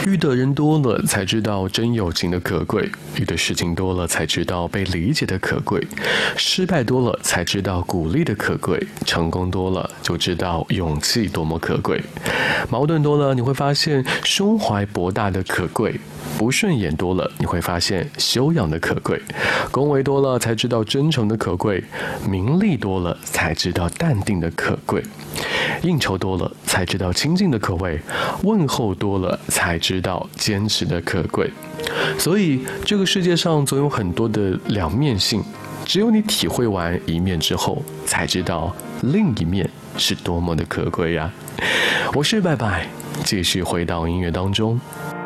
遇的人多了，才知道真友情的可贵；遇的事情多了，才知道被理解的可贵；失败多了，才知道鼓励的可贵；成功多了，就知道勇气多么可贵；矛盾多了，你会发现胸怀博大的可贵；不顺眼多了，你会发现修养的可贵；恭维多了，才知道真诚的可贵；名利多了，才知道淡定的可贵；应酬多了，才知道亲近的可贵；问候多了，才知道坚持的可贵。所以这个世界上总有很多的两面性，只有你体会完一面之后，才知道另一面是多么的可贵呀。我是拜拜，继续回到音乐当中。